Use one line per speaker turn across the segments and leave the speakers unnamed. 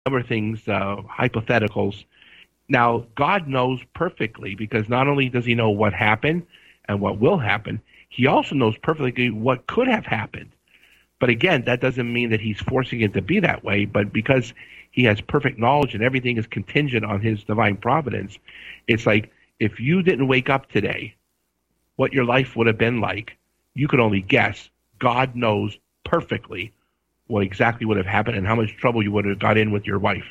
number of things, hypotheticals. Now, God knows perfectly because not only does he know what happened and what will happen, he also knows perfectly what could have happened. But again, that doesn't mean that he's forcing it to be that way, but because he has perfect knowledge and everything is contingent on his divine providence, it's like if you didn't wake up today, what your life would have been like, you could only guess. God knows perfectly what exactly would have happened and how much trouble you would have got in with your wife.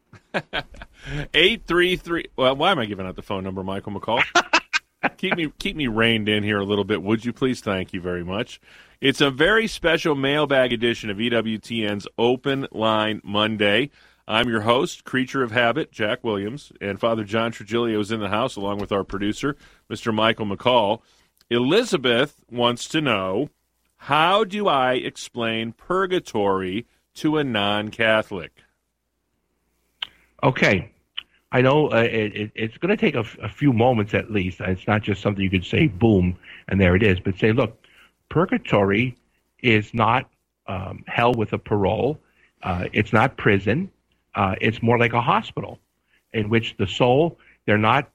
833. Well, why am I giving out the phone number, Michael McCall? keep me reined in here a little bit, would you please? Thank you very much. It's a very special mailbag edition of EWTN's Open Line Monday. I'm your host, creature of habit, Jack Williams, and Father John Trigilio is in the house along with our producer, Mr. Michael McCall. Elizabeth wants to know, how do I explain purgatory to a non-Catholic?
Okay. I know it's going to take a few moments at least. It's not just something you could say, boom, and there it is. But say, look, purgatory is not hell with a parole. It's not prison. It's more like a hospital in which the soul, they're not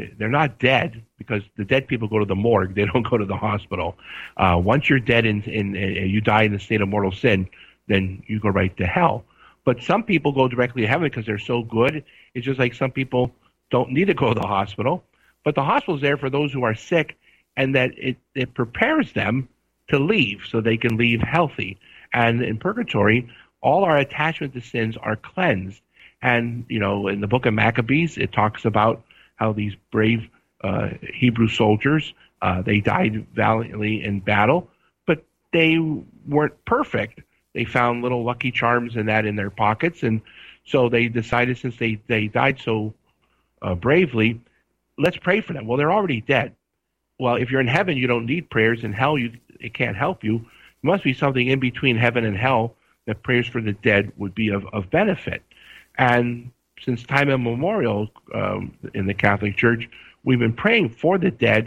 dead because the dead people go to the morgue. They don't go to the hospital. Once you're dead and you die in the state of mortal sin, then you go right to hell. But some people go directly to heaven because they're so good. It's just like some people don't need to go to the hospital. But the hospital is there for those who are sick, and that it prepares them to leave so they can leave healthy. And in purgatory, all our attachment to sins are cleansed. And, you know, in the book of Maccabees, it talks about how these brave Hebrew soldiers, they died valiantly in battle, but they weren't perfect. They found little lucky charms and that in their pockets, and so they decided, since they died so bravely, let's pray for them. Well, they're already dead. Well, if you're in heaven, you don't need prayers. In hell, it can't help you. There must be something in between heaven and hell that prayers for the dead would be of benefit. And since time immemorial in the Catholic Church, we've been praying for the dead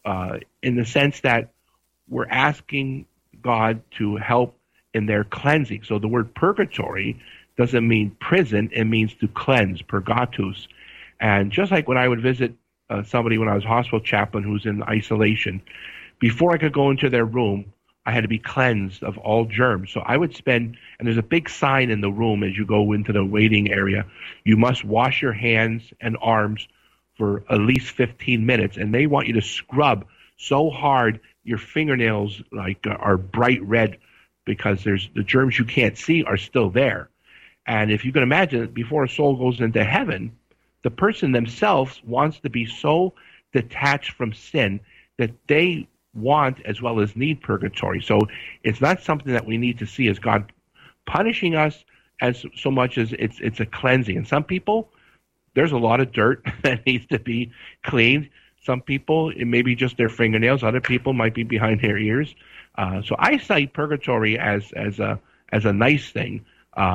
in the sense that we're asking God to help in their cleansing. So the word purgatory doesn't mean prison, it means to cleanse, purgatus. And just like when I would visit somebody when I was hospital chaplain who's in isolation, before I could go into their room, I had to be cleansed of all germs. So I would spend, and there's a big sign in the room as you go into the waiting area, you must wash your hands and arms for at least 15 minutes. And they want you to scrub so hard your fingernails are bright red, because there's the germs you can't see are still there. And if you can imagine, before a soul goes into heaven, the person themselves wants to be so detached from sin that they want as well as need purgatory. So it's not something that we need to see as God punishing us as so much as it's a cleansing. And some people, there's a lot of dirt that needs to be cleaned. Some people, it may be just their fingernails. Other people might be behind their ears. So I cite purgatory as a nice thing.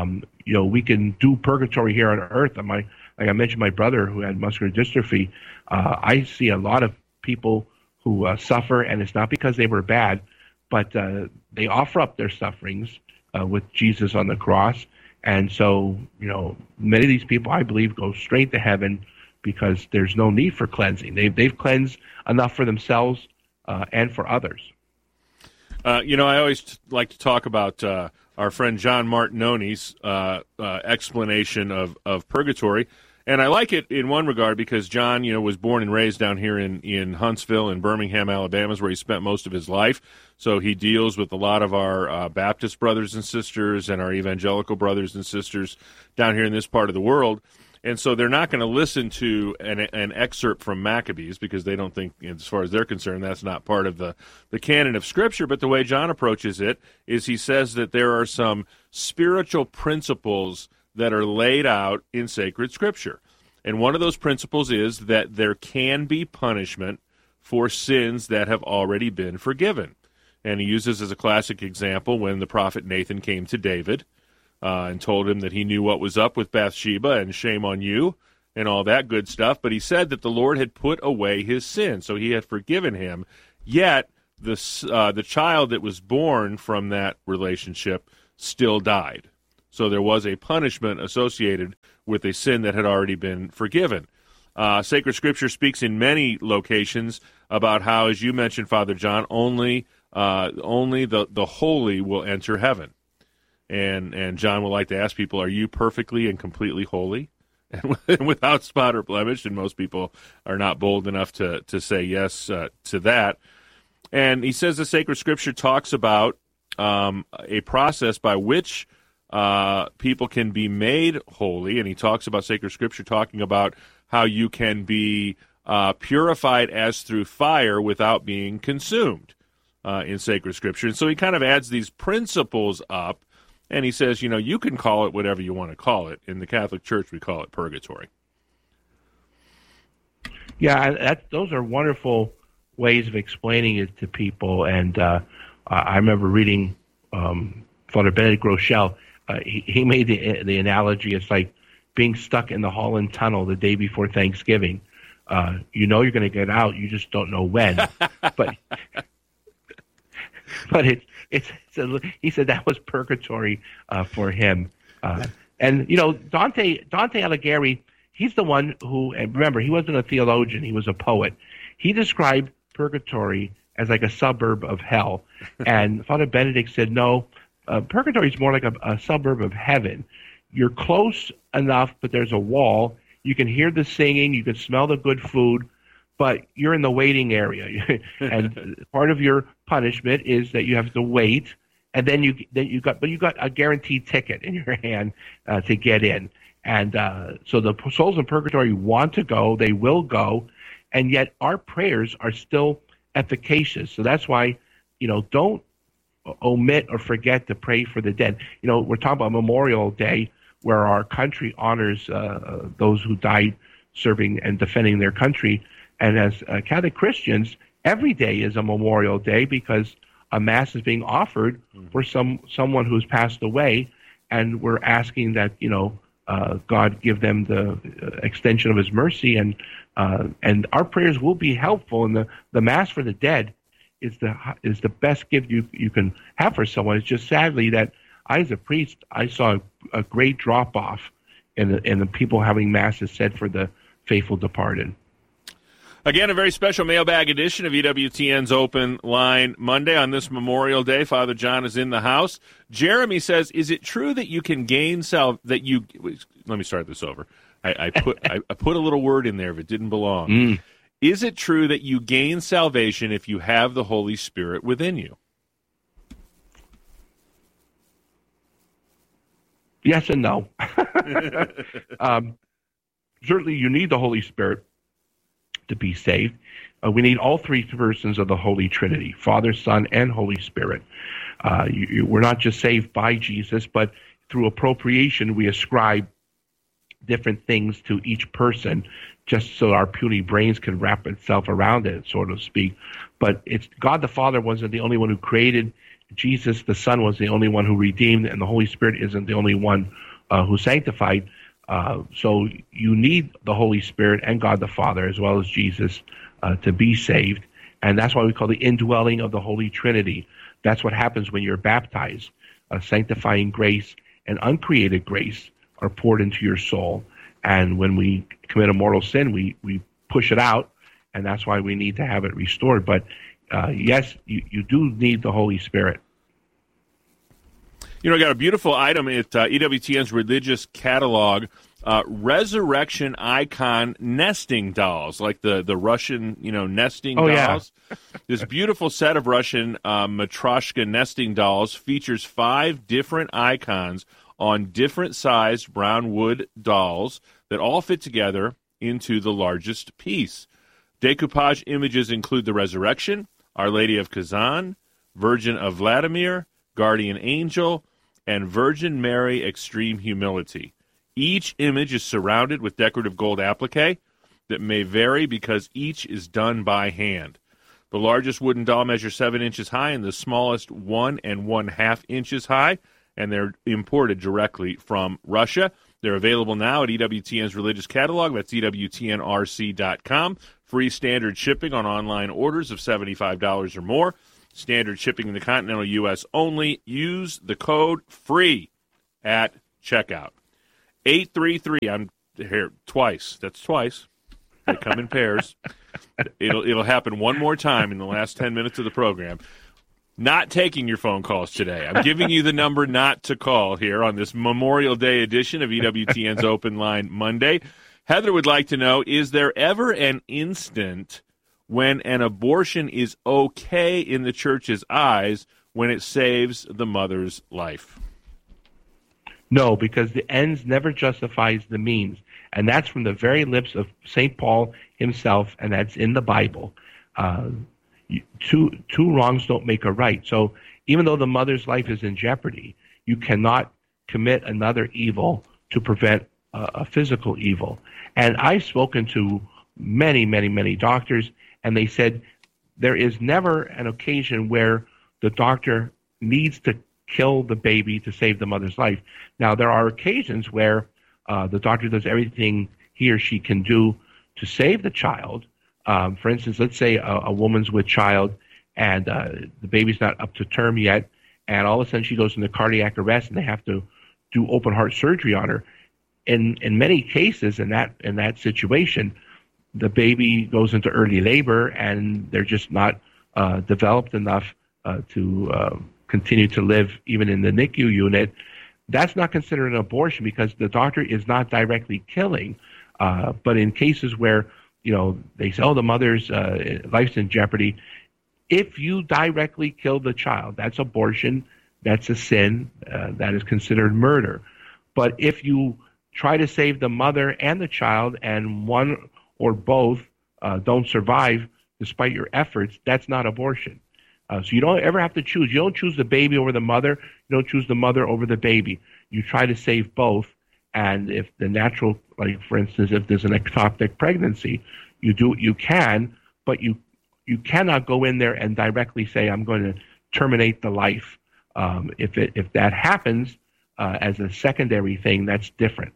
We can do purgatory here on earth. Like I mentioned, my brother who had muscular dystrophy, I see a lot of people who suffer, and it's not because they were bad, but they offer up their sufferings with Jesus on the cross. And so, many of these people, I believe, go straight to heaven because there's no need for cleansing. They've cleansed enough for themselves and for others.
I always like to talk about our friend John Martinoni's explanation of purgatory. And I like it in one regard because John, was born and raised down here in Huntsville and Birmingham, Alabama, is where he spent most of his life. So he deals with a lot of our Baptist brothers and sisters and our evangelical brothers and sisters down here in this part of the world. And so they're not going to listen to an excerpt from Maccabees because they don't think, as far as they're concerned, that's not part of the canon of Scripture. But the way John approaches it is he says that there are some spiritual principles that are laid out in sacred Scripture. And one of those principles is that there can be punishment for sins that have already been forgiven. And he uses as a classic example when the prophet Nathan came to David and told him that he knew what was up with Bathsheba and shame on you and all that good stuff. But he said that the Lord had put away his sin, so he had forgiven him. Yet the child that was born from that relationship still died. So there was a punishment associated with a sin that had already been forgiven. Sacred Scripture speaks in many locations about how, as you mentioned, Father John, only the holy will enter heaven. And John would like to ask people, are you perfectly and completely holy and without spot or blemish? And most people are not bold enough to say yes to that. And he says the Sacred Scripture talks about a process by which people can be made holy. And he talks about Sacred Scripture talking about how you can be purified as through fire without being consumed in Sacred Scripture. And so he kind of adds these principles up. And he says, you can call it whatever you want to call it. In the Catholic Church, we call it purgatory.
Yeah, those are wonderful ways of explaining it to people. And I remember reading Father Benedict Groeschel. He made the analogy. It's like being stuck in the Holland Tunnel the day before Thanksgiving. You're going to get out. You just don't know when. but he said that was purgatory for him. And Dante Alighieri, he's the one who, and remember, he wasn't a theologian, he was a poet. He described purgatory as like a suburb of hell. And Father Benedict said, no, purgatory is more like a suburb of heaven. You're close enough, but there's a wall. You can hear the singing, you can smell the good food, but you're in the waiting area. And part of your punishment is that you have to wait, and then you got a guaranteed ticket in your hand to get in. And so the souls in purgatory want to go, they will go, and yet our prayers are still efficacious. So that's why, don't omit or forget to pray for the dead. We're talking about Memorial Day, where our country honors those who died serving and defending their country. And as Catholic Christians, every day is a Memorial Day because a Mass is being offered for someone who's passed away, and we're asking that God give them the extension of His mercy, and our prayers will be helpful. And the Mass for the dead is the best gift you can have for someone. It's just sadly that I, as a priest, I saw a great drop off in the people having Masses said for the faithful departed.
Again, a very special mailbag edition of EWTN's Open Line Monday. On this Memorial Day, Father John is in the house. Jeremy says, is it true that you can gain let me start this over. I put a little word in there if it didn't belong. Is it true that you gain salvation if you have the Holy Spirit within you?
Yes and no. Certainly you need the Holy Spirit to be saved. We need all three persons of the Holy Trinity, Father, Son, and Holy Spirit. We're not just saved by Jesus, but through appropriation we ascribe different things to each person just so our puny brains can wrap itself around it, so to speak. But it's God the Father wasn't the only one who created. Jesus the Son was the only one who redeemed, and the Holy Spirit isn't the only one who sanctified. So you need the Holy Spirit and God the Father as well as Jesus to be saved. And that's why we call the indwelling of the Holy Trinity. That's what happens when you're baptized. Sanctifying grace and uncreated grace are poured into your soul. And when we commit a mortal sin, we push it out, and that's why we need to have it restored. But yes, you do need the Holy Spirit.
I got a beautiful item at EWTN's religious catalog, resurrection icon nesting dolls, like the Russian, nesting dolls.
Yeah.
This beautiful set of Russian Matryoshka nesting dolls features 5 different icons on different sized brown wood dolls that all fit together into the largest piece. Decoupage images include the Resurrection, Our Lady of Kazan, Virgin of Vladimir, Guardian Angel, and Virgin Mary Extreme Humility. Each image is surrounded with decorative gold applique that may vary because each is done by hand. The largest wooden doll measures 7 inches high and the smallest 1 1/2 inches high, and they're imported directly from Russia. They're available now at EWTN's religious catalog. That's EWTNRC.com. Free standard shipping on online orders of $75 or more. Standard shipping in the continental U.S. only. Use the code FREE at checkout. 833, I'm here twice. That's twice. They come in pairs. It'll happen one more time in the last 10 minutes of the program. Not taking your phone calls today. I'm giving you the number not to call here on this Memorial Day edition of EWTN's Open Line Monday. Heather would like to know, is there ever an instant when an abortion is okay in the church's eyes when it saves the mother's life?
No, because the ends never justifies the means. And that's from the very lips of St. Paul himself, and that's in the Bible. Two wrongs don't make a right. So even though the mother's life is in jeopardy, you cannot commit another evil to prevent a physical evil. And I've spoken to many, many, many doctors, and they said there is never an occasion where the doctor needs to kill the baby to save the mother's life. Now, there are occasions where the doctor does everything he or she can do to save the child. For instance, let's say a woman's with child and the baby's not up to term yet, and all of a sudden she goes into cardiac arrest and they have to do open heart surgery on her. In many cases, in that situation, the baby goes into early labor and they're just not developed enough to continue to live even in the NICU unit. That's not considered an abortion because the doctor is not directly killing. But in cases where they say, the mother's life's in jeopardy, if you directly kill the child, that's abortion, that's a sin, that is considered murder. But if you try to save the mother and the child and one or both don't survive despite your efforts, that's not abortion. So you don't ever have to choose. You don't choose the baby over the mother. You don't choose the mother over the baby. You try to save both. And if the natural, like for instance, if there's an ectopic pregnancy, you do what you can, but you cannot go in there and directly say, I'm going to terminate the life. If that happens as a secondary thing, that's different.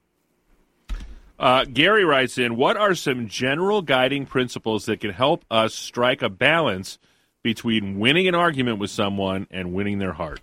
Gary writes in, what are some general guiding principles that can help us strike a balance between winning an argument with someone and winning their heart?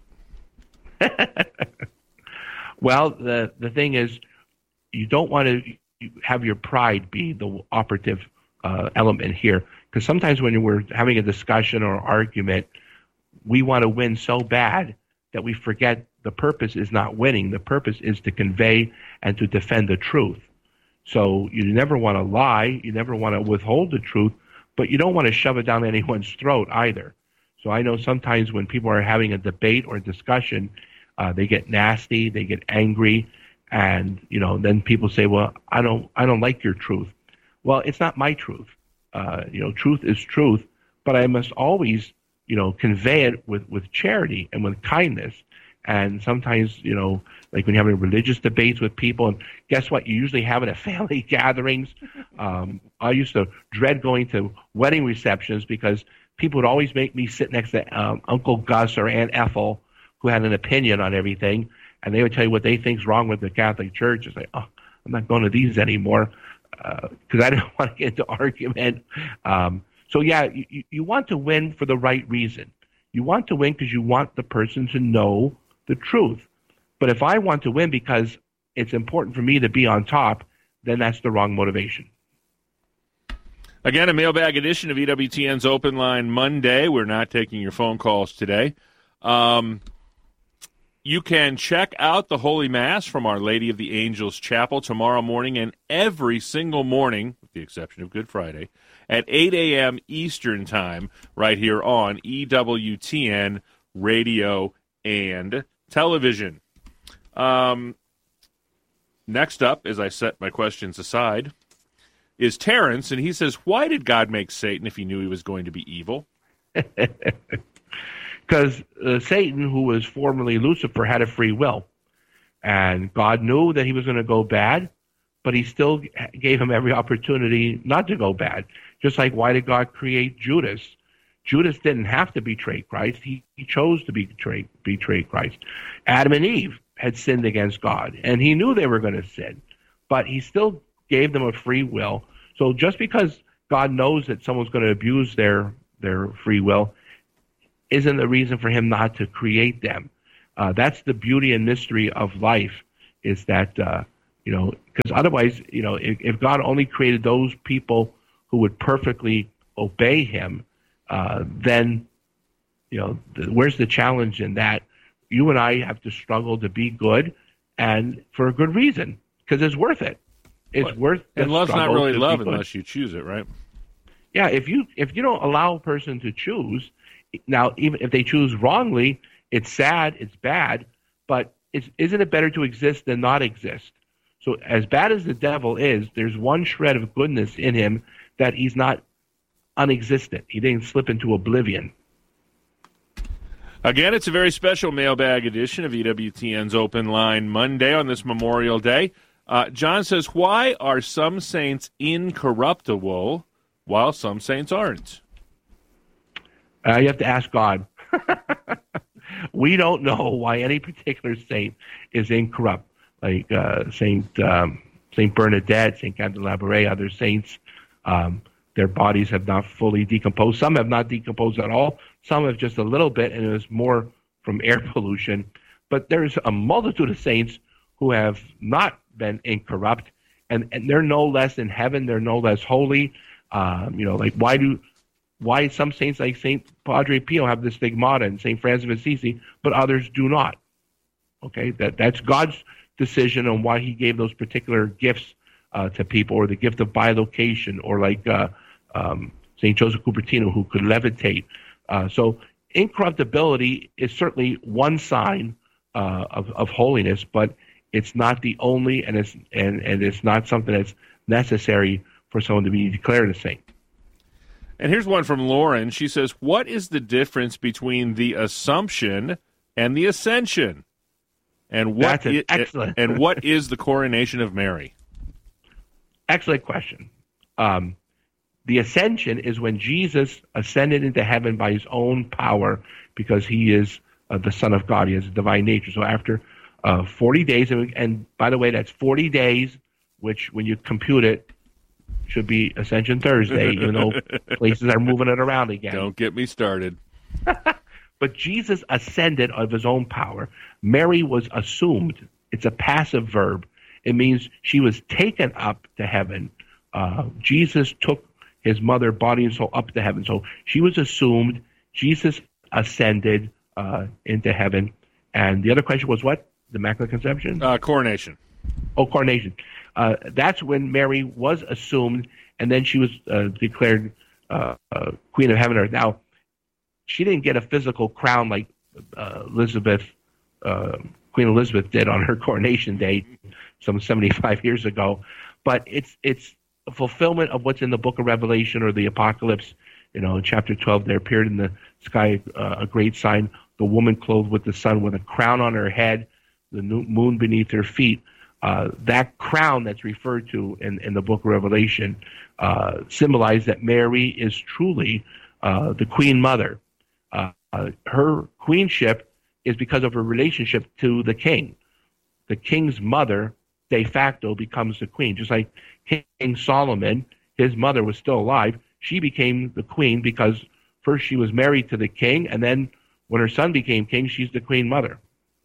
Well, the thing is, you don't want to have your pride be the operative element here, because sometimes when we're having a discussion or argument, we want to win so bad that we forget the purpose is not winning. The purpose is to convey and to defend the truth. So you never want to lie, you never want to withhold the truth, but you don't want to shove it down anyone's throat either. So I know sometimes when people are having a debate or a discussion, they get nasty, they get angry, and then people say, "Well, I don't like your truth." Well, it's not my truth. Truth is truth, but I must always convey it with charity and with kindness. And sometimes like when you're having religious debates with people, and guess what? You usually have it at family gatherings. I used to dread going to wedding receptions because people would always make me sit next to Uncle Gus or Aunt Ethel, who had an opinion on everything, and they would tell you what they think's wrong with the Catholic Church. It's like, I'm not going to these anymore because I didn't want to get into argument. So yeah, you want to win for the right reason. You want to win because you want the person to know the truth. But if I want to win because it's important for me to be on top, then that's the wrong motivation.
Again, a mailbag edition of EWTN's Open Line Monday. We're not taking your phone calls today. You can check out the Holy Mass from Our Lady of the Angels Chapel tomorrow morning and every single morning, with the exception of Good Friday, at 8 a.m. Eastern Time, right here on EWTN Radio and Television. Next up, as I set my questions aside, is Terrence, and he says, why did God make Satan if he knew he was going to be evil?
Because Satan, who was formerly Lucifer, had a free will. And God knew that he was going to go bad, but he still gave him every opportunity not to go bad. Just like, why did God create Judas? Judas didn't have to betray Christ. He chose to betray Christ. Adam and Eve had sinned against God, and he knew they were going to sin, but he still gave them a free will. So just because God knows that someone's going to abuse their free will isn't the reason for him not to create them. That's the beauty and mystery of life, is that, because otherwise, if God only created those people who would perfectly obey him, then, where's the challenge in that? You and I have to struggle to be good, and for a good reason, because it's worth it. It's worth the
and love's not
struggle
really
to
love
be good.
unless you choose it, right?
Yeah, if you don't allow a person to choose, now even if they choose wrongly, it's sad, it's bad, but isn't it better to exist than not exist? So as bad as the devil is, there's one shred of goodness in him that he's not unexistent. He didn't slip into oblivion.
Again, it's a very special mailbag edition of EWTN's Open Line Monday on this Memorial Day. John says, why are some saints incorruptible while some saints aren't?
You have to ask God. We don't know why any particular saint is incorrupt, like Saint Bernadette, Saint Candelabra, other saints. Their bodies have not fully decomposed. Some have not decomposed at all. Some have just a little bit, and it was more from air pollution. But there's a multitude of saints who have not been incorrupt, and they're no less in heaven. They're no less holy. Why some saints like Saint Padre Pio have the stigmata and Saint Francis of Assisi, but others do not? Okay, that's God's decision on why he gave those particular gifts to people, or the gift of bilocation, or like Saint Joseph Cupertino, who could levitate. So incorruptibility is certainly one sign of holiness, but it's not the only, and it's not something that's necessary for someone to be declared a saint.
And here's one from Lauren. She says, what is the difference between the Assumption and the Ascension? And what
excellent.
And what is the coronation of Mary?
Excellent question. The Ascension is when Jesus ascended into heaven by his own power, because he is the Son of God. He has a divine nature. So after 40 days, and by the way, that's 40 days, which when you compute it, should be Ascension Thursday, even though places are moving it around again.
Don't get me started.
But Jesus ascended of his own power. Mary was assumed. It's a passive verb. It means she was taken up to heaven. Jesus took his mother, body and soul, up to heaven. So she was assumed. Jesus ascended into heaven. And the other question was what? The Immaculate Conception?
Coronation.
Oh, coronation. That's when Mary was assumed, and then she was declared Queen of Heaven and Earth. Now, she didn't get a physical crown like Queen Elizabeth did on her coronation day some 75 years ago, but it's a fulfillment of what's in the book of Revelation or the Apocalypse. In chapter 12, there appeared in the sky a great sign, the woman clothed with the sun, with a crown on her head, the moon beneath her feet. That crown that's referred to in the book of Revelation symbolized that Mary is truly the Queen Mother. Her queenship is because of her relationship to the king. The king's mother, de facto, becomes the queen. Just like King Solomon, his mother was still alive. She became the queen because first she was married to the king, and then when her son became king, she's the Queen Mother.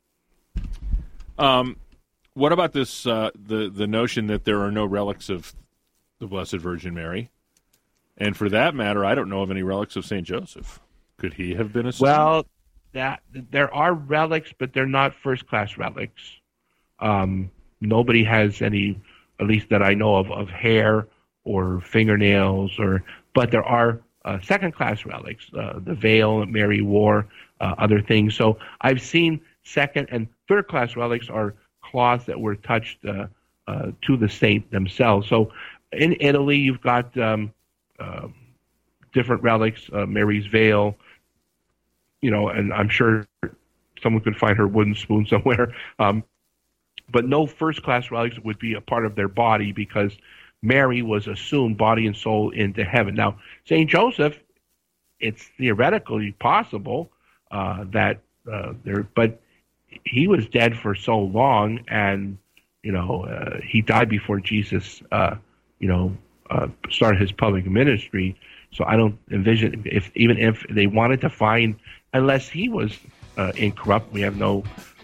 What about this? The notion that there are no relics of the Blessed Virgin Mary, and for that matter, I don't know of any relics of Saint Joseph. Could he have been a saint?
Well, there are relics, but they're not first-class relics. Nobody has any, at least that I know of hair or fingernails, but there are second-class relics. The veil that Mary wore, other things. So I've seen second and third-class relics are cloths that were touched to the saint themselves. So in Italy, you've got different relics, Mary's veil, and I'm sure someone could find her wooden spoon somewhere. But no first-class relics would be a part of their body because Mary was assumed body and soul into heaven. Now, St. Joseph, it's theoretically possible that but he was dead for so long, and he died before Jesus started his public ministry. So I don't envision, even if they wanted to find, unless he was incorrupt. We have no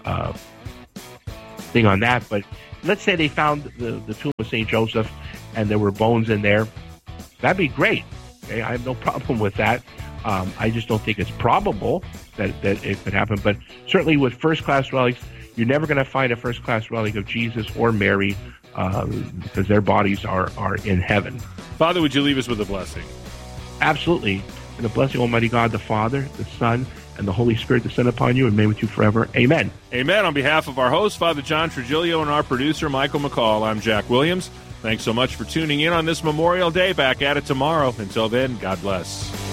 thing on that. But let's say they found the tomb of St. Joseph and there were bones in there. That'd be great. Okay? I have no problem with that. I just don't think it's probable that it could happen. But certainly with first-class relics, you're never going to find a first-class relic of Jesus or Mary because their bodies are in heaven.
Father, would you leave us with a blessing?
Absolutely. And the blessing of Almighty God, the Father, the Son, and the Holy Spirit descend upon you and remain with you forever. Amen.
Amen. On behalf of our host, Father John Trigilio, and our producer, Michael McCall, I'm Jack Williams. Thanks so much for tuning in on this Memorial Day. Back at it tomorrow. Until then, God bless.